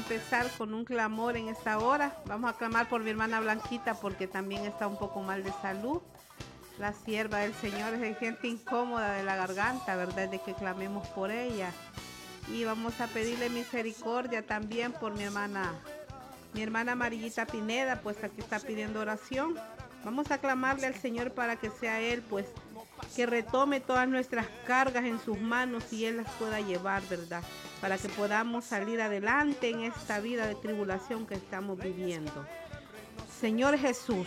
empezar con un clamor en esta hora. Vamos a clamar por mi hermana Blanquita porque también está un poco mal de salud. La sierva del Señor se siente incómoda de la garganta, ¿verdad? De que clamemos por ella. Y vamos a pedirle misericordia también por mi hermana Amarillita Pineda, pues aquí está pidiendo oración. Vamos a clamarle al Señor para que sea Él, pues, que retome todas nuestras cargas en sus manos y Él las pueda llevar, ¿verdad? Para que podamos salir adelante en esta vida de tribulación que estamos viviendo. Señor Jesús,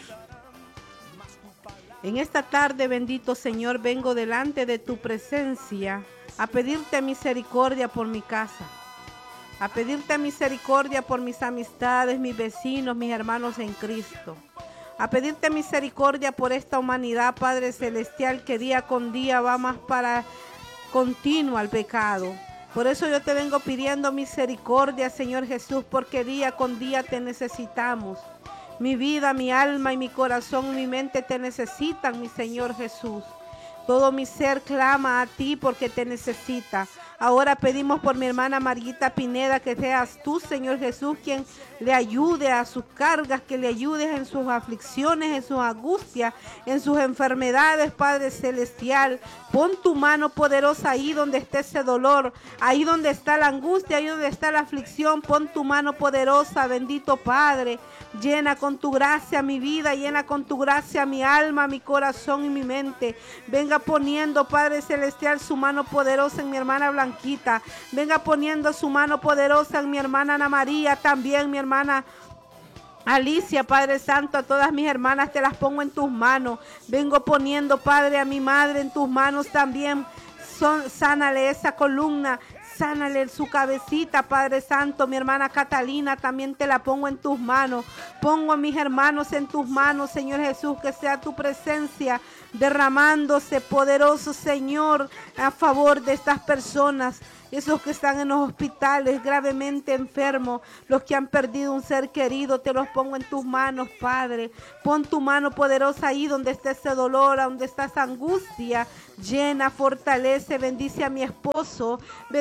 en esta tarde, bendito Señor, vengo delante de tu presencia a pedirte misericordia por mi casa, a pedirte misericordia por mis amistades, mis vecinos, mis hermanos en Cristo, a pedirte misericordia por esta humanidad, Padre Celestial, que día con día va más para continuo al pecado. Por eso yo te vengo pidiendo misericordia, Señor Jesús, porque día con día te necesitamos. Mi vida, mi alma y mi corazón, mi mente te necesitan, mi Señor Jesús. Todo mi ser clama a ti porque te necesita. Ahora pedimos por mi hermana Marguita Pineda que seas tú, Señor Jesús, quien le ayude a sus cargas, que le ayudes en sus aflicciones, en sus angustias, en sus enfermedades, Padre Celestial. Pon tu mano poderosa ahí donde esté ese dolor, ahí donde está la angustia, ahí donde está la aflicción. Pon tu mano poderosa, bendito Padre. Llena con tu gracia mi vida, llena con tu gracia mi alma, mi corazón y mi mente. Venga poniendo, Padre Celestial, su mano poderosa en mi hermana Blanquita. Venga poniendo su mano poderosa en mi hermana Ana María, también mi hermana Alicia, Padre Santo, a todas mis hermanas te las pongo en tus manos. Vengo poniendo, Padre, a mi madre en tus manos también. Sánale esa columna. Sánale su cabecita, Padre Santo. Mi hermana Catalina también te la pongo en tus manos. Pongo a mis hermanos en tus manos, Señor Jesús, que sea tu presencia derramándose, poderoso Señor, a favor de estas personas. Esos que están en los hospitales gravemente enfermos, los que han perdido un ser querido, te los pongo en tus manos, Padre. Pon tu mano poderosa ahí donde está ese dolor, donde está esa angustia. Llena, fortalece, bendice a mi esposo,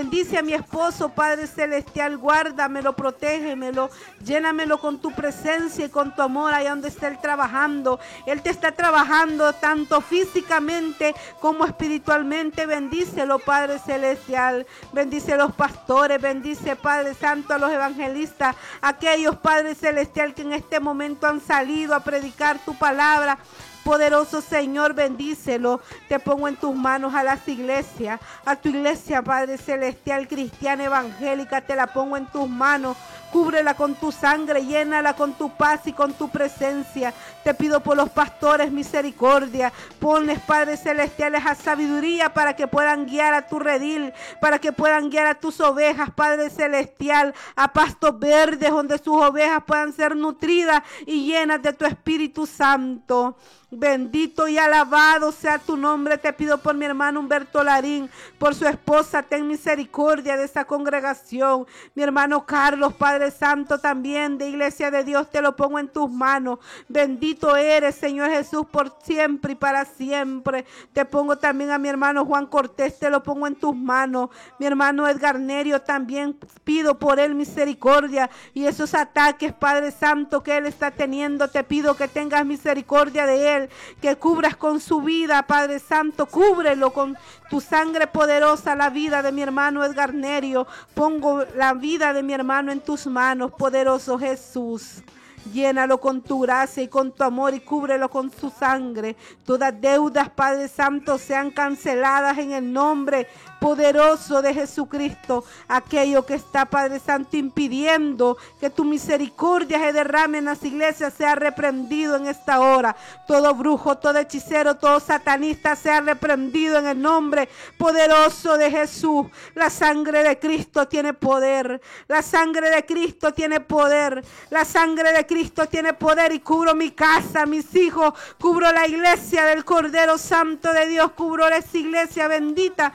Padre Celestial, guárdamelo, protégemelo, llénamelo con tu presencia y con tu amor allá donde está Él trabajando. Él te está trabajando tanto físicamente como espiritualmente. Bendícelo, Padre Celestial, bendice a los pastores, bendice, Padre Santo, a los evangelistas, aquellos, Padre Celestial, que en este momento han salido a predicar tu palabra. Poderoso Señor, bendícelo. Te pongo en tus manos a las iglesias, a tu iglesia, Padre Celestial, cristiana, evangélica, te la pongo en tus manos. Cúbrela con tu sangre, llénala con tu paz y con tu presencia. Te pido por los pastores misericordia. Ponles, Padre Celestial, esa sabiduría para que puedan guiar a tu redil, para que puedan guiar a tus ovejas, Padre Celestial, a pastos verdes donde sus ovejas puedan ser nutridas y llenas de tu Espíritu Santo. Bendito y alabado sea tu nombre. Te pido por mi hermano Humberto Larín, por su esposa, ten misericordia de esa congregación. Mi hermano Carlos, Padre Santo, también de Iglesia de Dios, te lo pongo en tus manos. Bendito eres, Señor Jesús, por siempre y para siempre. Te pongo también a mi hermano Juan Cortés, te lo pongo en tus manos. Mi hermano Edgar Nerio, también pido por él misericordia. Y esos ataques, Padre Santo, que él está teniendo, te pido que tengas misericordia de él, que cubras con su vida, Padre Santo, cúbrelo con tu sangre poderosa, la vida de mi hermano Edgar Nerio. Pongo la vida de mi hermano en tus manos, poderoso Jesús. Llénalo con tu gracia y con tu amor y cúbrelo con su sangre. Todas deudas, Padre Santo, sean canceladas en el nombre poderoso de Jesucristo. Aquello que está, Padre Santo, impidiendo que tu misericordia se derrame en las iglesias sea reprendido en esta hora. Todo brujo, todo hechicero, todo satanista sea reprendido en el nombre poderoso de Jesús. La sangre de Cristo tiene poder. La sangre de Cristo tiene poder. La sangre de Cristo tiene poder y cubro mi casa, mis hijos, cubro la iglesia del Cordero Santo de Dios, cubro esa iglesia bendita con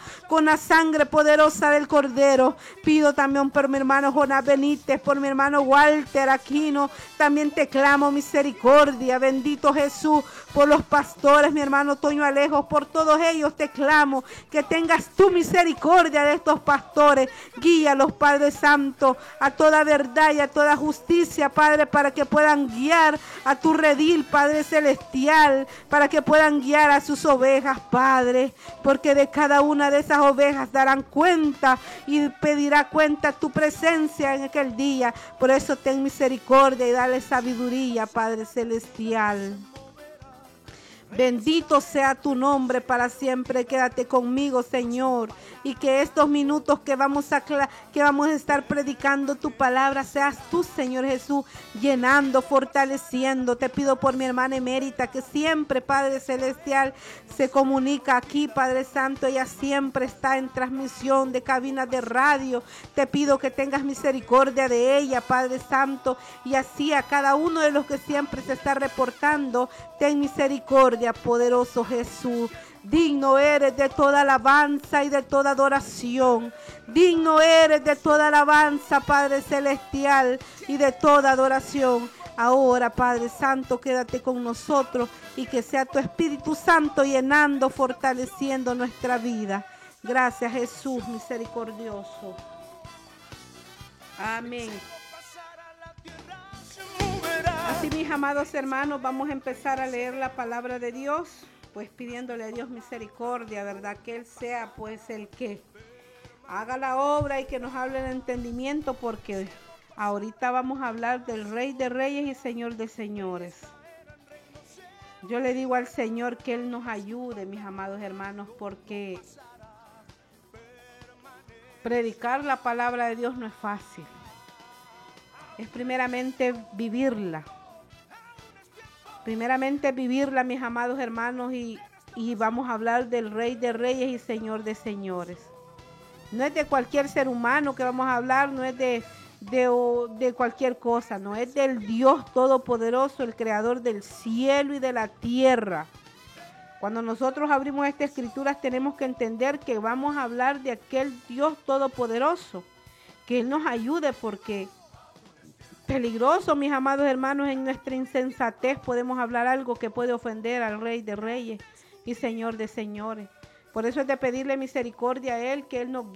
la sangre poderosa del Cordero. Pido también por mi hermano Jonás Benítez, por mi hermano Walter Aquino. También te clamo misericordia, bendito Jesús, por los pastores, mi hermano Toño Alejos, por todos ellos te clamo, que tengas tu misericordia de estos pastores. Guíalos, Padre Santo, a toda verdad y a toda justicia, Padre, para que puedan guiar a tu redil, Padre Celestial, para que puedan guiar a sus ovejas, Padre, porque de cada una de esas ovejas darán cuenta y pedirá cuenta tu presencia en aquel día. Por eso ten misericordia y dale sabiduría, Padre Celestial. Bendito sea tu nombre para siempre. Quédate conmigo, Señor, y que estos minutos que vamos a estar predicando tu palabra, seas tú, Señor Jesús, llenando, fortaleciendo. Te pido por mi hermana emérita, que siempre, Padre Celestial, se comunica aquí, Padre Santo. Ella siempre está en transmisión de cabinas de radio. Te pido que tengas misericordia de ella, Padre Santo, y así a cada uno de los que siempre se está reportando, ten misericordia, poderoso Jesús. Digno eres de toda alabanza y de toda adoración. Digno eres de toda alabanza, Padre Celestial, y de toda adoración. Ahora, Padre Santo, quédate con nosotros y que sea tu Espíritu Santo llenando, fortaleciendo nuestra vida. Gracias, Jesús misericordioso. Amén. Así, mis amados hermanos, vamos a empezar a leer la palabra de Dios, pues pidiéndole a Dios misericordia, ¿verdad? Que Él sea pues el que haga la obra y que nos hable el entendimiento, porque ahorita vamos a hablar del Rey de Reyes y Señor de Señores. Yo le digo al Señor que Él nos ayude, mis amados hermanos, porque predicar la palabra de Dios no es fácil. Es primeramente vivirla. Primeramente vivirla, mis amados hermanos, y vamos a hablar del Rey de Reyes y Señor de Señores. No es de cualquier ser humano que vamos a hablar, no es de cualquier cosa, no, es del Dios Todopoderoso, el Creador del cielo y de la tierra. Cuando nosotros abrimos estas escrituras tenemos que entender que vamos a hablar de aquel Dios Todopoderoso, que Él nos ayude, porque peligroso, mis amados hermanos, en nuestra insensatez podemos hablar algo que puede ofender al Rey de Reyes y Señor de Señores. Por eso es de pedirle misericordia a Él, que Él nos